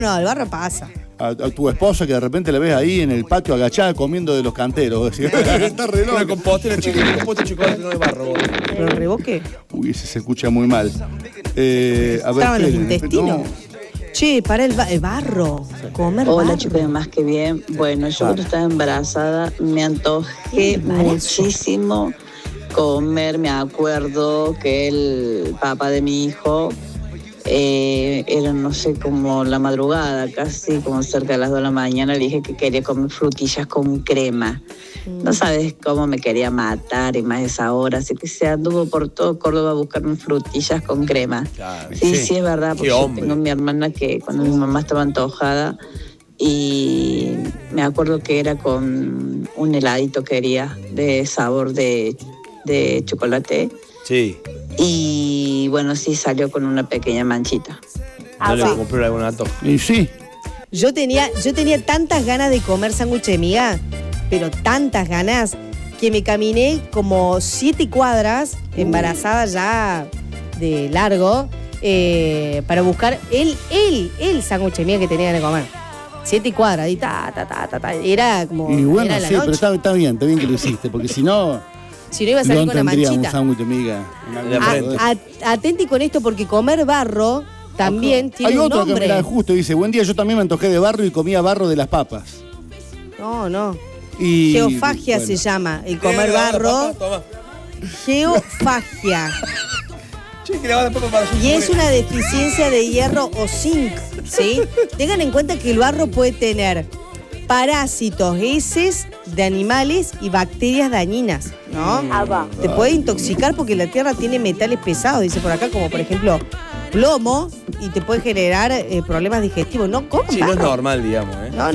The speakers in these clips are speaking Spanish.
No, el barro pasa. A tu esposa que de repente la ves ahí en el patio agachada comiendo de los canteros. Está re loco. Una compostera chiquita, composta de chocolate, no de barro, boludo. ¿Pero el revoque? Uy, ese se escucha muy mal. A ver, ¿Estaban los esperen, intestinos? no. Che, para el barro. Comer Hola barro. chicos, más que bien. Bueno, yo cuando estaba embarazada me antojé muchísimo comer. Me acuerdo que el papá de mi hijo era, no sé, como la madrugada, casi como cerca de las 2 de la mañana, le dije que quería comer frutillas con crema. No sabes cómo me quería matar y más esa hora, así que se anduvo por todo Córdoba a buscarme frutillas con crema. Claro, sí, es verdad, porque yo hombre. tengo mi hermana que cuando mi mamá estaba antojada, y me acuerdo que era con un heladito quería de sabor de chocolate. Sí. Y bueno, sí salió con una pequeña manchita. No le compré algún antojo. Y sí. Yo tenía tantas ganas de comer sándwich de miga, pero tantas ganas, que me caminé como 7 cuadras, embarazada ya de largo, para buscar el sándwich de miga que tenía que comer. 7 cuadras, y era como... Y bueno, era la sí, noche. pero está bien que lo hiciste, porque si no... Si no iba a salir con una tendría un manchita. sándwich de miga. Atenti con esto, porque comer barro también tiene Hay un otro que nombre. mira, justo dice, buen día, yo también me antojé de barro y comía barro de las papas. No. Y, Geofagia bueno, se llama, el comer barro. Toma. Geofagia. Che, que le va a dar papa para su Y es una deficiencia de hierro o zinc, ¿sí? Tengan en cuenta que el barro puede tener parásitos, heces de animales y bacterias dañinas, ¿no? Te puede intoxicar porque la tierra tiene metales pesados, dice por acá, como por ejemplo plomo, y te puede generar problemas digestivos. No coman Sí, no es barro. normal, digamos, ¿eh? No.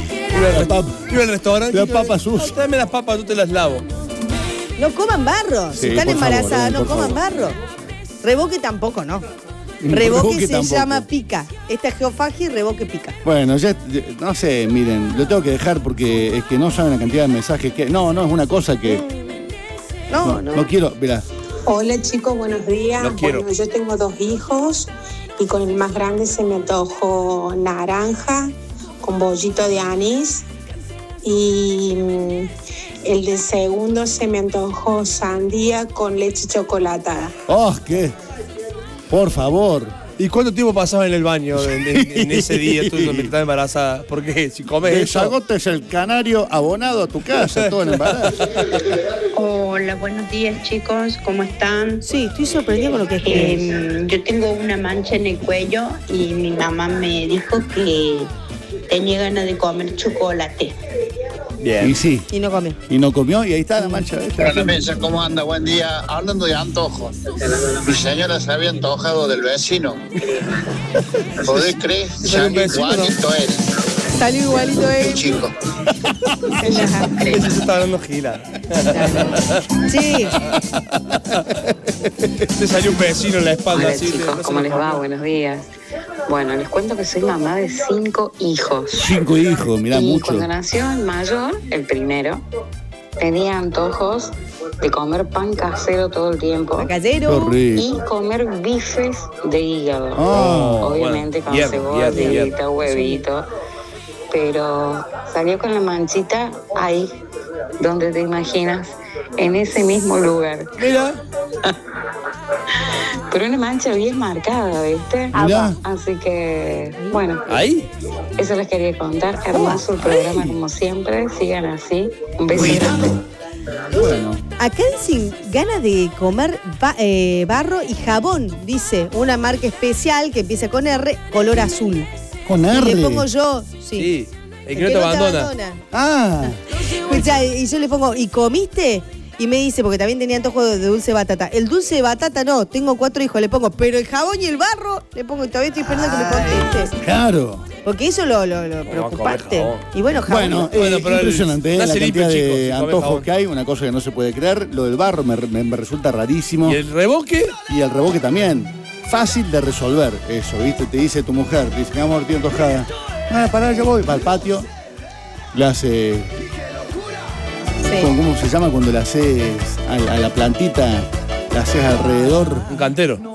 Iba al restaurante. Las papas sucias. Tráeme las papas, yo te las lavo. No coman barro. Sí, Si están por favor, embarazadas, no por coman favor. barro. Revoque tampoco, ¿no? Revoque Revoque se tampoco. llama pica. Esta es geofagia y revoque pica. Bueno, ya, no sé, miren, lo tengo que dejar porque es que no saben la cantidad de mensajes que... No, es una cosa que... No quiero, mirá. Hola chicos, buenos días. Los quiero. Bueno, yo tengo 2 hijos y con el más grande se me antojó naranja con bollito de anís, y el del segundo se me antojó sandía con leche chocolatada. ¡Oh, qué! Por favor. ¿Y cuánto tiempo pasabas en el baño en ese día tú donde estabas embarazada? Porque si comes eso... Desagotes el canario abonado a tu casa, todo en embarazo. Hola, buenos días chicos, ¿cómo están? Sí, estoy sorprendida con lo que escribes. Yo tengo una mancha en el cuello y mi mamá me dijo que tenía ganas de comer chocolate. Bien. Y sí. Y no comió. Y no comió y ahí está la mancha. Para la mesa, ¿cómo anda? Buen día. Hablando de antojos, mi señora se había antojado del vecino. ¿Podés creer? Ya un vecino, igualito él, Salió igualito el él. chico. Ese se está hablando gira. Sí. Te salió un vecino en la espalda. Hola así, chicos, ¿cómo les va? Buenos días. Bueno, les cuento que soy mamá de 5 hijos. 5 hijos, mirá, Y mucho. cuando nació el mayor, el primero, tenía antojos de comer pan casero todo el tiempo. Macayero. Qué rico. Y comer bifes de hígado. Oh, Obviamente bueno, con cebollita, huevito. Pero salió con la manchita ahí, donde te imaginas, en ese mismo lugar. Mira. Pero una mancha bien marcada, ¿viste? Mirá. Así que, bueno, ¿Ahí? eso les quería contar. Hermoso el programa, como siempre. Sigan así. Un beso grande. Bueno. Acá dicen ganas de comer barro y jabón, dice una marca especial que empieza con R, color azul. Con Y R. le pongo yo, Sí. El que no te abandona. Ah. Escuchá, y yo le pongo, ¿y comiste? Y me dice, porque también tenía antojo de dulce de batata. El dulce de batata no, tengo 4 hijos, le pongo, pero el jabón y el barro, le pongo, y todavía estoy esperando que me contestes. Claro. Porque eso lo preocupaste. jabón. Y bueno, jabón. Bueno, Bueno, pero impresionante, no la se limpia, cantidad de chicos, si come antojos jabón. que hay, una cosa que no se puede creer. Lo del barro me resulta rarísimo. ¿Y el revoque? Y el revoque también. Fácil de resolver eso, ¿viste? Te dice tu mujer, te dice, mi amor, estoy antojada. Pará, ya voy. Va al patio, le hace... Sí. ¿Cómo se llama cuando le haces a la plantita? Le haces alrededor. Un cantero.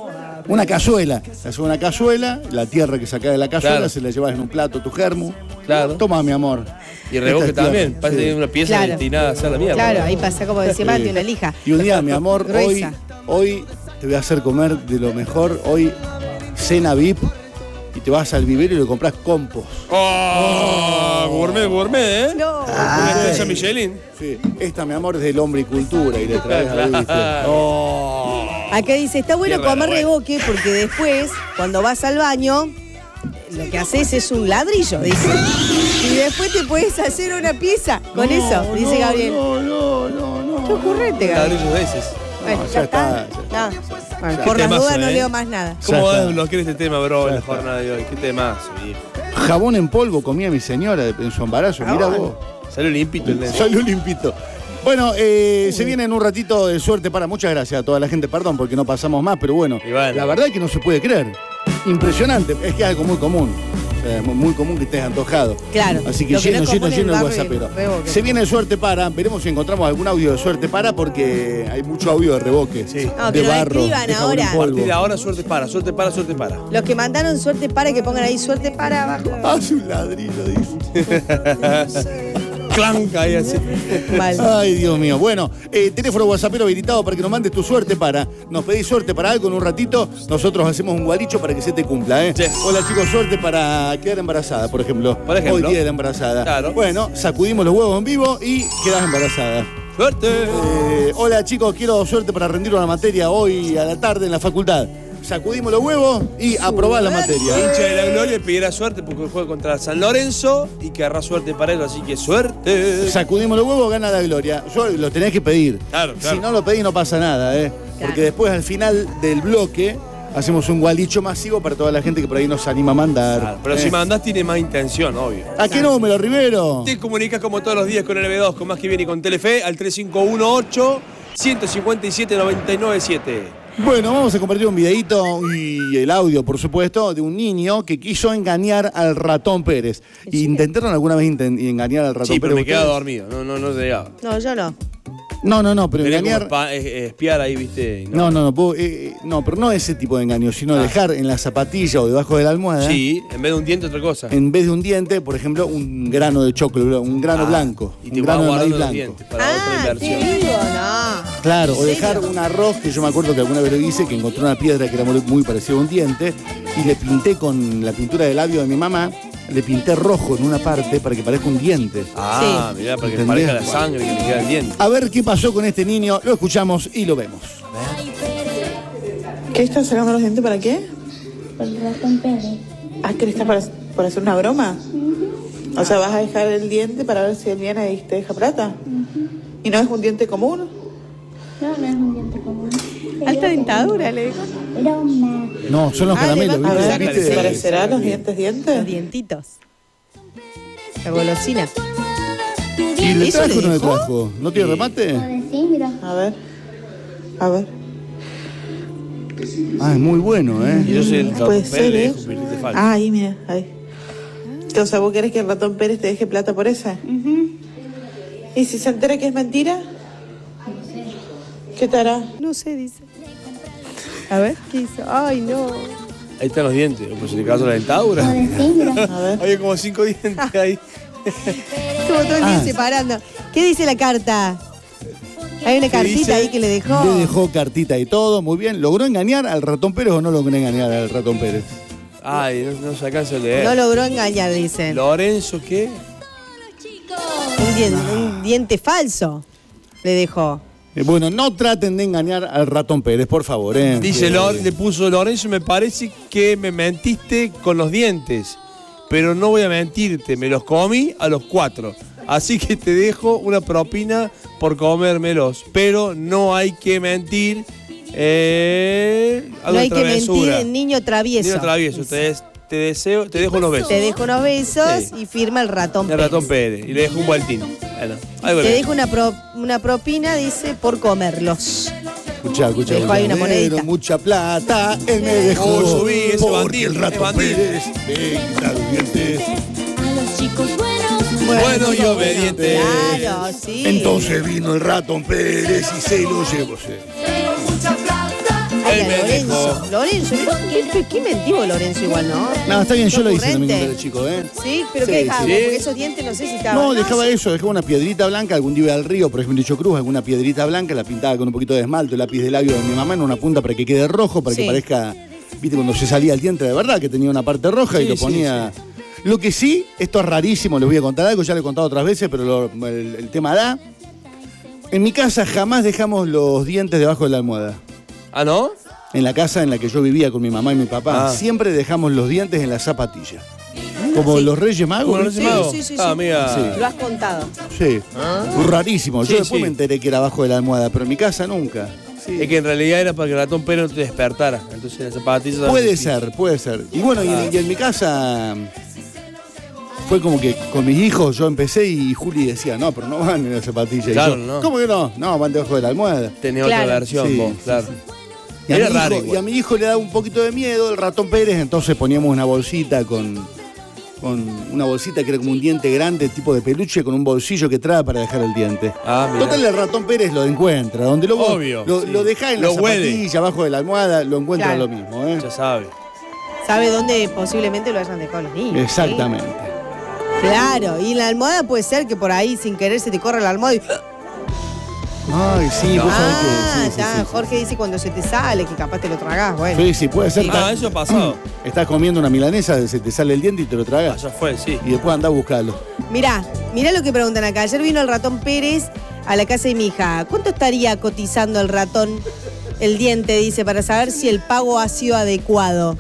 Una cazuela. Haces una cazuela, la tierra que sacás de la cazuela, Claro. se la llevas en un plato, tu germu. Claro. Toma, mi amor. Y revoque Esta es también. tierra. Parece que es una pieza Claro. destinada a hacer la mierda. Claro, ahí pasa como decía Mati, una lija. Y un día, mi amor, Gruesa. hoy te voy a hacer comer de lo mejor. Hoy, cena VIP. Y te vas al vivero y le compras compost. ¡Oh! Gourmet, ¿eh? No. ¿Una estrella Michelin? Sí. Esta, mi amor, es del hombre y cultura. Y le traes ahí, ¿viste? Oh. Acá dice, está bueno Tierra de comer la reboque porque después, cuando vas al baño, lo que haces es un ladrillo, dice. Y después te puedes hacer una pieza con eso, dice Gabriel. No. Qué ocurrente, Gabriel. Ladrillos de esos. Bueno, No, ya ya está. está. No. Bueno, Qué por las temazo, dudas no ¿eh? leo más nada. ¿Cómo Ya vas a está. desbloquear este tema, bro, en Ya la jornada de hoy? ¿Qué temazo, viejo? Jabón en polvo comía mi señora en su embarazo. Mira vos. Salió limpito el nene. Salió limpito. Bueno, se viene en un ratito de suerte para. Muchas gracias a toda la gente, perdón porque no pasamos más, pero bueno, Y bueno. la verdad es que no se puede creer. Impresionante, es que es algo muy común. O sea, muy común que estés antojado. Claro. Así que Lo que no lleno, es lleno, común en lleno el el barrio WhatsAppero. y reboque. Se viene suerte para, veremos si encontramos algún audio de suerte para, porque hay mucho audio de reboque. Sí. No, de que lo barro, escriban de jabón ahora. en A polvo. partir de ahora, suerte para, suerte para, suerte para. Los que mandaron suerte para, que pongan ahí suerte para abajo. Haz un ladrillo, dice. Clanca ahí así. Mal. Ay, Dios mío. Bueno, teléfono WhatsAppero habilitado para que nos mandes tu suerte para. Nos pedís suerte para algo en un ratito. Nosotros hacemos un gualicho para que se te cumpla, ¿eh? Sí. Hola, chicos, suerte para quedar embarazada, por ejemplo. Por ejemplo. Hoy día de la embarazada. Claro. Bueno, sacudimos los huevos en vivo y quedás embarazada. Suerte. Hola, chicos, quiero suerte para rendir una materia hoy a la tarde en la facultad. Sacudimos los huevos y aprobás la materia. Hincha de la Gloria pedirá suerte porque juega contra San Lorenzo y querrá suerte para él, así que suerte. Sacudimos los huevos, gana la gloria. Yo lo tenés que pedir. Claro, claro. Si no lo pedís no pasa nada, ¿eh? Porque después al final del bloque hacemos un gualicho masivo para toda la gente que por ahí nos anima a mandar. Claro, pero si mandás tiene más intención, obvio. ¿A qué número, Rivero? Te comunicas como todos los días con el B2, con Más que Bien y con Telefe, al 3518-157-997. Bueno, vamos a compartir un videíto y el audio, por supuesto, de un niño que quiso engañar al ratón Pérez. ¿Intentaron alguna vez engañar al ratón Sí, pero Pérez? me quedaba ustedes? dormido, no llegaba. No, yo no. No, pero Tenés engañar. como espiar ahí, viste. y No, pero no ese tipo de engaño, sino dejar en la zapatilla o debajo de la almohada. Sí, en vez de un diente, otra cosa. En vez de un diente, por ejemplo, un grano de choclo, un grano blanco. Y te un vas grano de maíz guardando los blanco. dientes para otra Te inversión. digo, no. Claro, ¿En o dejar serio? un arroz, que yo me acuerdo que alguna vez lo hice, que encontré una piedra que era muy parecida a un diente, y le pinté con la pintura de labio de mi mamá, le pinté rojo en una parte para que parezca un diente. Ah, mirá, para que ¿Entendés? parezca la sangre que le queda el diente. A ver qué pasó con este niño, lo escuchamos y lo vemos. ¿Qué estás sacando los dientes para qué? Por el ratón Pérez. Ah, ¿que estás para hacer una broma? O sea, vas a dejar el diente para ver si él viene y te deja plata. ¿Y no es un diente común? No es un diente común. Alta dentadura, le digo. Broma. No, son los caramelos, le va- ¿viste? a ver, ¿Viste? ¿Parecerá los dientes Los dientes? dientitos. La golosina. ¿Y le ¿Eso trajo le o no le dejó? trajo? ¿No tiene remate? Sí, mira. A ver. A ver. Ah, es muy bueno, ¿eh? Y yo soy el Puede ratón ser, Pérez, le ¿eh? dejo un billete falso. Ah, ahí, mira, ahí. O sea, ¿vos querés que el ratón Pérez te deje plata por esa? ¿Y si se entera que es mentira? ¿Qué te hará? No sé, dice. A ver, ¿qué hizo? Ay, no. Ahí están los dientes. Pues se le cayó la dentadura. Sí, mira. A ver. Había como 5 dientes ahí. Estuvo todo el día separando. ¿Qué dice la carta? Hay una cartita dice? ahí que le dejó. Le dejó cartita y todo, muy bien. ¿Logró engañar al ratón Pérez o no logró engañar al ratón Pérez? Ay, no se alcanza a leer. No logró engañar, dicen. Lorenzo, ¿qué? Un diente falso le dejó. Bueno, no traten de engañar al ratón Pérez, por favor. Dice, Que- le puso Lorenzo, me parece que me mentiste con los dientes. Pero no voy a mentirte, me los comí a los 4. Así que te dejo una propina por comérmelos. Pero no hay que mentir. No hay que mentir, niño travieso. Niño travieso. Te dejo unos besos. Te dejo unos besos Sí. y firma el ratón El Pérez. ratón Pérez. Y le dejo un vueltín. Bueno, algo Te le dejo una propina, dice, por comerlos. Escuchá. Dejó ahí una Negro, monedita. mucha plata, él me dejó. Oh, subí ese porque bandido, el ratón es bandido. Pérez me quita los dientes. A los chicos buenos. Bueno y obediente. Claro, sí. Entonces vino el ratón Pérez y se lo llevó. Dale, Lorenzo. Lorenzo, qué mentivo Lorenzo igual, ¿no? No, está bien, yo lo hice Ocurrente. también cuando era chico, ¿eh? Sí, pero Sí, ¿qué dejaba? sí. Porque esos dientes no sé si estaban. No, dejaba eso, dejaba una piedrita blanca, algún día iba al río, por ejemplo, en Dicho Cruz, alguna piedrita blanca, la pintaba con un poquito de esmalte, el lápiz de labio de mi mamá en una punta para que quede rojo, para que parezca, viste, cuando se salía el diente de verdad, que tenía una parte roja y lo ponía... Lo que sí, esto es rarísimo, les voy a contar algo, ya lo he contado otras veces, pero el tema da. En mi casa jamás dejamos los dientes debajo de la almohada. ¿Ah, no? En la casa en la que yo vivía con mi mamá y mi papá, siempre dejamos los dientes en la zapatilla. Como los Reyes Magos. ¿Como los Reyes Magos? Sí. Ah, amiga. Sí. Lo has contado. Sí. Rarísimo. Sí, Yo después sí. me enteré que era abajo de la almohada, pero en mi casa nunca. Es que en realidad era para que el ratón Pérez no te despertara. Entonces la zapatilla... Puede ser. Y bueno, y en mi casa fue como que con mis hijos yo empecé y Juli decía, no, pero no van en la zapatilla. Claro, y yo, no. ¿cómo que no? No, van debajo de la almohada. Tenía otra versión, Sí, vos, claro. Y Era raro igual. y a mi hijo le daba un poquito de miedo el ratón Pérez, entonces poníamos una bolsita con una bolsita que era como un diente grande, tipo de peluche, con un bolsillo que trae para dejar el diente. Ah, mirá. Total, el ratón Pérez lo encuentra. Donde Obvio, sí. lo deja en la Lo huele. zapatilla, abajo de la almohada, lo encuentra Claro. lo mismo. ¿eh? Ya sabe. ¿Sabe dónde posiblemente lo hayan dejado los niños? Exactamente. ¿Sí? Claro, y en la almohada puede ser que por ahí sin querer se te corre la almohada y... Ay, sí, vos sabés que sí, está. sí. Jorge dice cuando se te sale, que capaz te lo tragás, bueno. Sí, puede ser. Ah, eso ha pasado. Estás comiendo una milanesa, se te sale el diente y te lo tragas. Ya fue, sí. Y después andás a buscarlo. Mirá lo que preguntan acá. Ayer vino el ratón Pérez a la casa de mi hija. ¿Cuánto estaría cotizando el ratón, el diente, dice, para saber si el pago ha sido adecuado?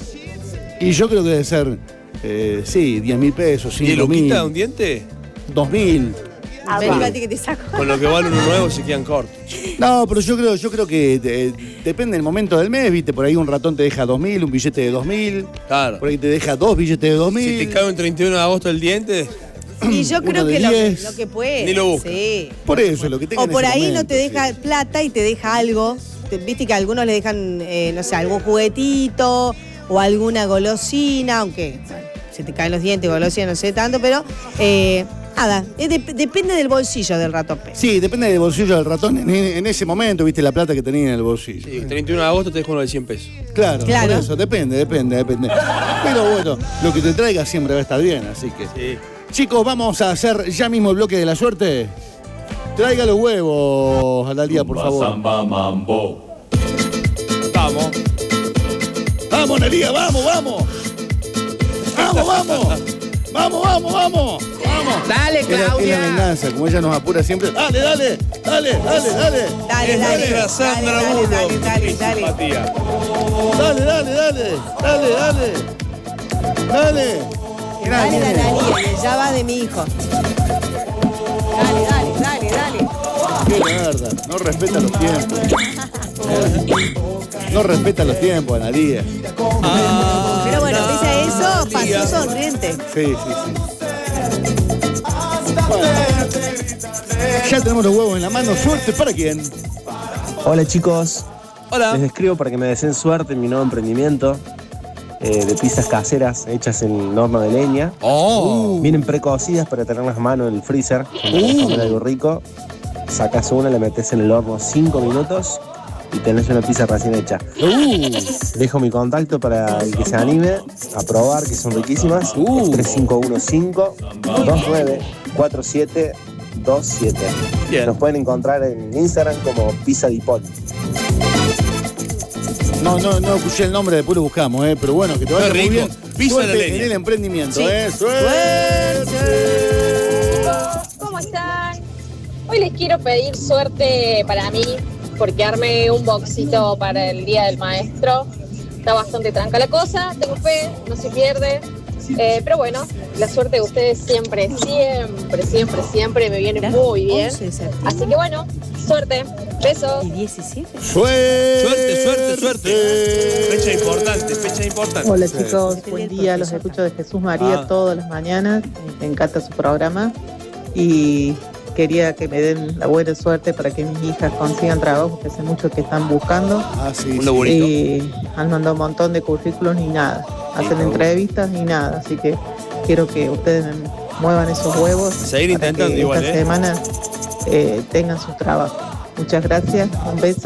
Y yo creo que debe ser, 10.000 pesos, ¿Y lo 5.000. quita un diente? 2.000. Ven, Bati, que te saco. Con lo que vale uno nuevo se quedan cortos. No, pero yo creo que depende del momento del mes, ¿viste? Por ahí un ratón te deja 2.000, un billete de 2.000. Claro. Por ahí te deja 2 billetes de 2.000. Si te cae un 31 de agosto el diente, Y yo creo Uno de que lo 10. que puede. Ni lo busca. Sí. Por eso, lo que tenga O en por ese ahí momento, no te deja sí. plata y te deja algo. Viste que a algunos le dejan, no sé, algún juguetito o alguna golosina, aunque bueno, se te caen los dientes, golosina, no sé tanto, pero nada, depende del bolsillo del ratón Pérez. Sí, depende del bolsillo del ratón en ese momento, viste la plata que tenía en el bolsillo. sí, 31 de agosto te dejo uno de 100 pesos. Claro, Claro. por eso, depende. Pero bueno, lo que te traiga siempre va a estar bien, así que... Sí. Chicos, vamos a hacer ya mismo el bloque de la suerte. Traiga los huevos a la Lía, por favor. Samba mambo. Vamos. ¡Vamos, Analía! ¡Vamos! Dale, Es la venganza, como ella nos apura siempre. ¡Dale! Dale, Era Sandra Bullock. dale. Simpatía. ¡Dale! Dale, Analía, ya va de mi hijo. Dale. ¡Qué mierda! No respeta los tiempos. No respeta los tiempos, Analía. Pero bueno, pese a eso, pasó sonriente. Sí. Bueno, ya tenemos los huevos en la mano. ¿Suerte para quién? Hola chicos, Hola. les escribo para que me deseen suerte en mi nuevo emprendimiento de pizzas caseras hechas en horno de leña. Vienen precocidas para tenerlas a mano en el freezer. Cuando quieras comer algo rico, sacas una, la metes en el horno 5 minutos y tenés una pizza recién hecha. Dejo mi contacto para el que se anime a probar, que son riquísimas. 3515-294727. Bien. Nos pueden encontrar en Instagram como Pizza Dipol. No escuché el nombre, después lo buscamos, pero bueno, que te vaya Qué muy rico. bien. Pizza Suerte de la leña. en el emprendimiento, Sí. ¡Suerte! ¿Cómo están? Hoy les quiero pedir suerte para mí, porque armé un boxito para el Día del Maestro. Está bastante tranca la cosa, tengo fe, no se pierde. Pero bueno, la suerte de ustedes siempre me viene muy bien. 11 de septiembre. Así que bueno, suerte, besos. ¿Y 17? Suerte. Fecha importante. Hola chicos, buen día, los escucho de Jesús María todas las mañanas, me encanta su programa y quería que me den la buena suerte para que mis hijas consigan trabajo, que hace mucho que están buscando. Sí. Un laburito. Y han mandado un montón de currículos y nada, hacen entrevistas y nada, así que quiero que ustedes me muevan esos huevos Seguir para intentando que igual, esta semana tengan sus trabajos. Muchas gracias, un beso.